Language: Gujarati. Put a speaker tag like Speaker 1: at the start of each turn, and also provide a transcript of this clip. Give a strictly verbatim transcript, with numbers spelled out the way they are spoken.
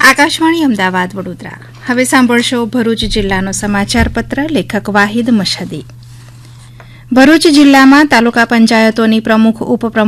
Speaker 1: આકાશવાણી અમદાવાદ વડોદરા. હવે સાંભળશો ભરૂચ જિલ્લાનો સમાચાર પત્ર. લેખક વાહિદ મશહદી. ભરૂચ જિલ્લામાં તાલુકા પંચાયતોની પ્રમુખ ઉપપ્રમુખ